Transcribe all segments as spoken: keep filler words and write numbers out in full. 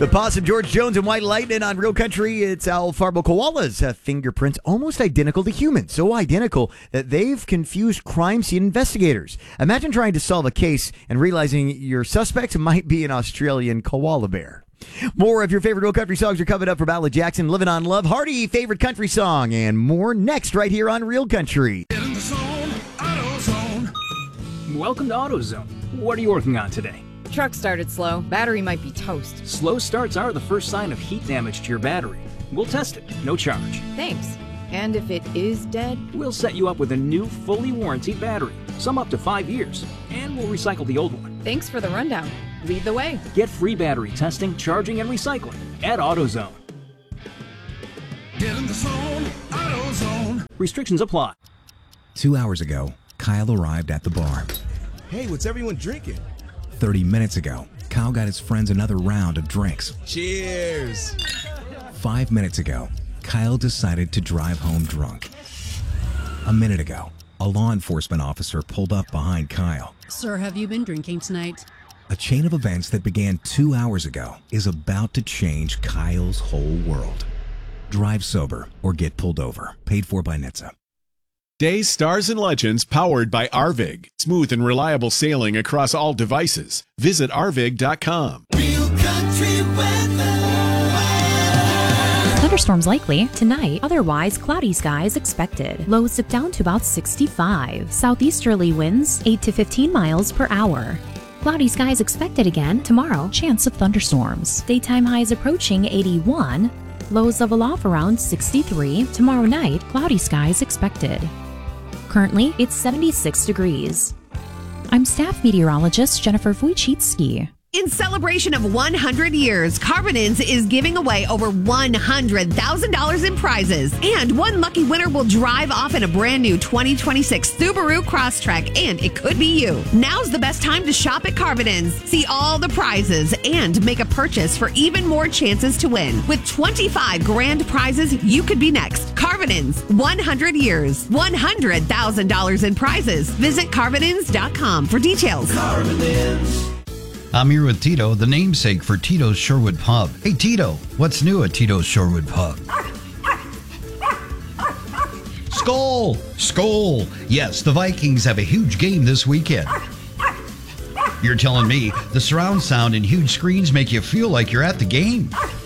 The possum, George Jones, and White Lightning on Real Country. It's Alfarbo koalas have fingerprints almost identical to humans. So identical that they've confused crime scene investigators. Imagine trying to solve a case and realizing your suspect might be an Australian koala bear. More of your favorite Real Country songs are coming up from Alan Jackson, Living on Love, Hardy, favorite country song, and more next right here on Real Country. Get in the zone, AutoZone. Welcome to AutoZone. What are you working on today? Truck started slow. Battery might be toast. Slow starts are the first sign of heat damage to your battery. We'll test it, no charge. Thanks. And if it is dead? We'll set you up with a new, fully warranted battery, some up to five years, and we'll recycle the old one. Thanks for the rundown. Lead the way. Get free battery testing, charging, and recycling at AutoZone. Get in the zone, AutoZone. Restrictions apply. Two hours ago, Kyle arrived at the bar. Hey, what's everyone drinking? thirty minutes ago, Kyle got his friends another round of drinks. Cheers! Five minutes ago, Kyle decided to drive home drunk. A minute ago, a law enforcement officer pulled up behind Kyle. Sir, have you been drinking tonight? A chain of events that began two hours ago is about to change Kyle's whole world. Drive sober or get pulled over. Paid for by N H T S A. Days, Stars, and Legends powered by Arvig. Smooth and reliable sailing across all devices. Visit arvig dot com. Real Country weather. Thunderstorms likely tonight, otherwise cloudy skies expected. Lows dip down to about sixty-five. Southeasterly winds eight to fifteen miles per hour. Cloudy skies expected again tomorrow. Chance of thunderstorms. Daytime highs approaching eighty-one. Lows level off around sixty-three. Tomorrow night, cloudy skies expected. Currently, it's seventy-six degrees. I'm staff meteorologist Jennifer Wojcicki. In celebration of one hundred years, Carbonins is giving away over one hundred thousand dollars in prizes. And one lucky winner will drive off in a brand new twenty twenty-six Subaru Crosstrek, and it could be you. Now's the best time to shop at Carbonins. See all the prizes and make a purchase for even more chances to win. With twenty-five grand prizes, you could be next. Carbonins, one hundred years, one hundred thousand dollars in prizes. Visit Carbonins dot com for details. Carbonins. I'm here with Tito, the namesake for Tito's Shorewood Pub. Hey, Tito, what's new at Tito's Shorewood Pub? Skol! Skol! Yes, the Vikings have a huge game this weekend. You're telling me the surround sound and huge screens make you feel like you're at the game?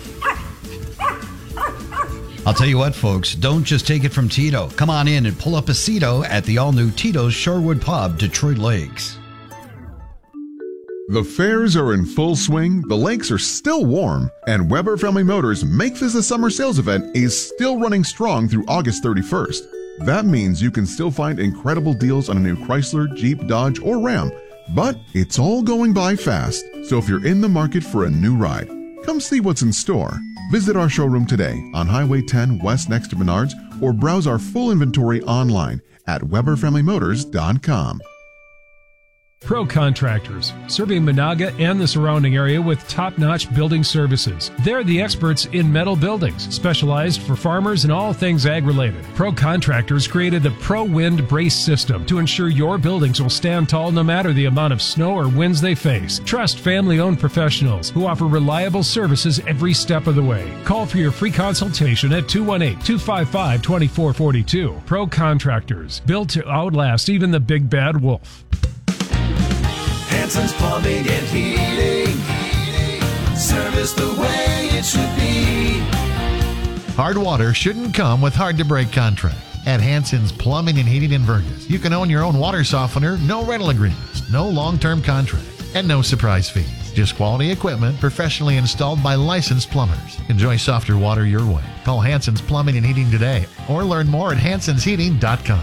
I'll tell you what, folks, don't just take it from Tito. Come on in and pull up a Cito at the all-new Tito's Shorewood Pub, Detroit Lakes. The fairs are in full swing, the lakes are still warm, and Weber Family Motors Make This a Summer Sales event is still running strong through August thirty-first. That means you can still find incredible deals on a new Chrysler, Jeep, Dodge, or Ram. But it's all going by fast, so if you're in the market for a new ride, come see what's in store. Visit our showroom today on Highway ten West next to Menards, or browse our full inventory online at weber family motors dot com. Pro Contractors, serving Monaga and the surrounding area with top-notch building services. They're the experts in metal buildings, specialized for farmers and all things ag-related. Pro Contractors created the Pro Wind Brace System to ensure your buildings will stand tall no matter the amount of snow or winds they face. Trust family-owned professionals who offer reliable services every step of the way. Call for your free consultation at two one eight, two five five, two four four two. Pro Contractors, built to outlast even the big bad wolf. Hanson's Plumbing and Heating. Service the way it should be. Hard water shouldn't come with hard-to-break contracts. At Hanson's Plumbing and Heating in Vergas, you can own your own water softener, no rental agreements, no long-term contract, and no surprise fees. Just quality equipment professionally installed by licensed plumbers. Enjoy softer water your way. Call Hanson's Plumbing and Heating today or learn more at hansons heating dot com.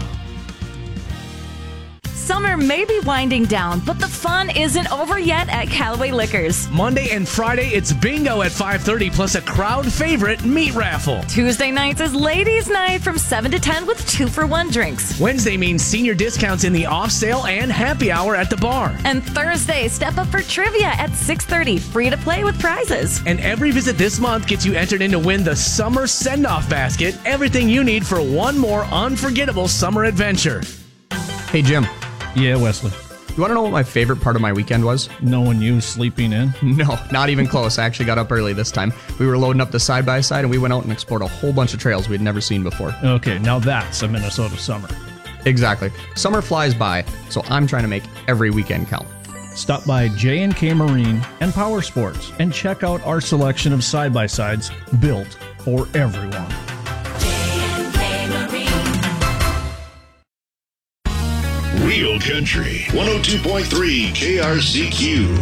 Summer may be winding down, but the fun isn't over yet at Callaway Liquors. Monday and Friday, it's bingo at five thirty, plus a crowd favorite meat raffle. Tuesday nights is ladies' night from seven to ten with two for one drinks. Wednesday means senior discounts in the off sale and happy hour at the bar. And Thursday, step up for trivia at six thirty, free to play with prizes. And every visit this month gets you entered in to win the Summer Send-Off Basket, everything you need for one more unforgettable summer adventure. Hey, Jim. Yeah, Wesley. You want to know what my favorite part of my weekend was? Knowing you sleeping in? No, not even close. I actually got up early this time. We were loading up the side-by-side, and we went out and explored a whole bunch of trails we'd never seen before. Okay, now that's a Minnesota summer. Exactly. Summer flies by, so I'm trying to make every weekend count. Stop by J and K Marine and Power Sports and check out our selection of side-by-sides built for everyone. Real Country one oh two point three K R C Q.